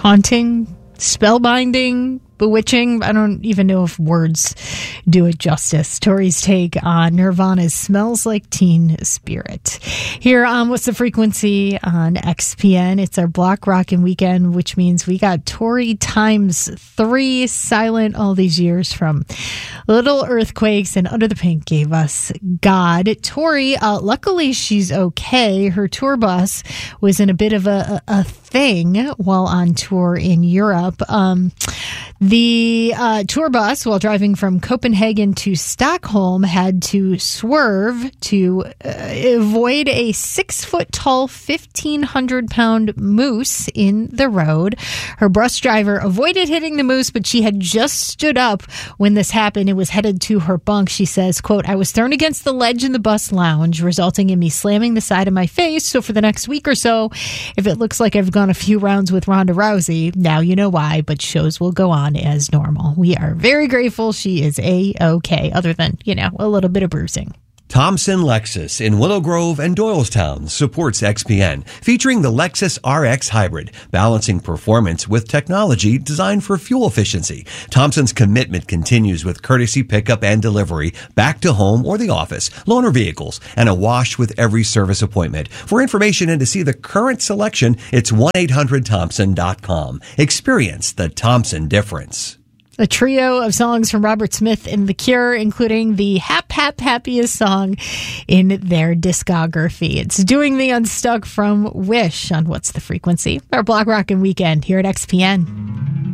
haunting, spellbinding, bewitching. I don't even know if words do it justice. Tori's take on Nirvana's Smells Like Teen Spirit. Here on What's the Frequency on XPN. It's our Block Rockin' Weekend, which means we got Tori times 3 silent all these years from Little Earthquakes, and Under the Pink gave us God. Tori, luckily she's okay. Her tour bus was in a bit of a thing while on tour in Europe. The tour bus, while driving from Copenhagen to Stockholm, had to swerve to avoid a 6-foot-tall, 1,500-pound moose in the road. Her bus driver avoided hitting the moose, but she had just stood up when this happened and was headed to her bunk. She says, quote, "I was thrown against the ledge in the bus lounge, resulting in me slamming the side of my face. So for the next week or so, if it looks like I've gone a few rounds with Ronda Rousey, now you know why, but shows will go on as normal." We are very grateful she is A-okay, other than, a little bit of bruising. Thompson Lexus in Willow Grove and Doylestown supports XPN, featuring the Lexus RX Hybrid, balancing performance with technology designed for fuel efficiency. Thompson's commitment continues with courtesy pickup and delivery, back to home or the office, loaner vehicles, and a wash with every service appointment. For information and to see the current selection, it's 1-800-THOMPSON.com. Experience the Thompson difference. A trio of songs from Robert Smith and The Cure, including the happiest song in their discography. It's Doing the Unstuck from Wish on What's the Frequency? Our Block Rockin' Weekend here at XPN.